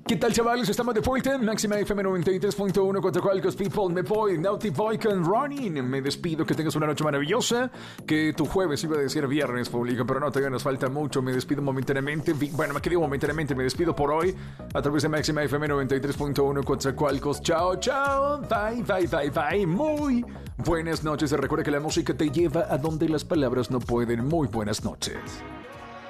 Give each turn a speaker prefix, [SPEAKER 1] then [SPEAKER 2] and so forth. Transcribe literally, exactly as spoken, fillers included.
[SPEAKER 1] ¿Qué tal, chavales? Estamos de vuelta en Máxima F M noventa y tres punto uno contra Cualcos People. Me voy, Naughty Boy con Running. Me despido, que tengas una noche maravillosa. Que tu jueves, iba a decir viernes, público, pero no, todavía nos falta mucho. Me despido momentáneamente. Bueno, me quedo momentáneamente. Me despido por hoy a través de Máxima F M noventa y tres punto uno contra Cualcos. Chao, chao. Bye, bye, bye, bye. Muy buenas noches. Recuerda que la música te lleva a donde las palabras no pueden. Muy buenas noches.